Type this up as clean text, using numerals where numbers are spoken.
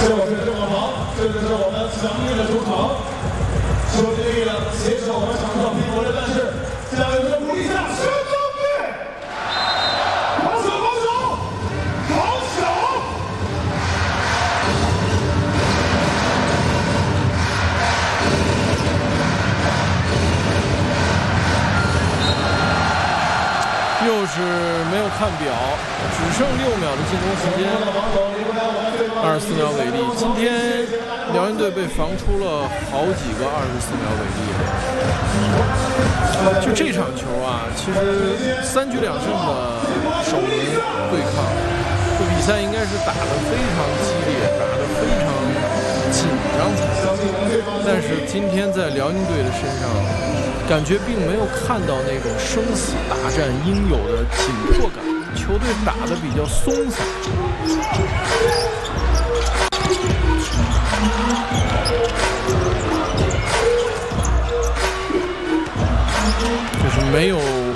这是郑广鹏，这就是我们强烈的主场，说尽力了，携手我们场上拼搏的战士，加油的鼓励下，山东队，防守，防守，防守！ 又是没有看表，只剩6秒的进攻时间，24秒违例。今天辽宁队被防出了好几个24秒违例。就这场球啊，其实3局2胜的首轮对抗，这比赛应该是打得非常激烈，打得非常紧张才对。但是今天在辽宁队的身上，感觉并没有看到那种生死大战应有的紧迫感，球队打得比较松散。就是没有